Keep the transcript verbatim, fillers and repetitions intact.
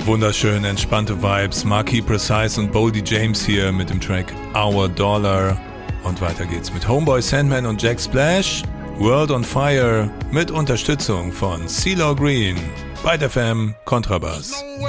Wunderschön, entspannte Vibes. Marquis Precise und Boldy James hier mit dem Track Our Dollar. Und weiter geht's mit Homeboy Sandman und Jack Splash. World on Fire mit Unterstützung von CeeLo Green. Byte F M Kontrabass.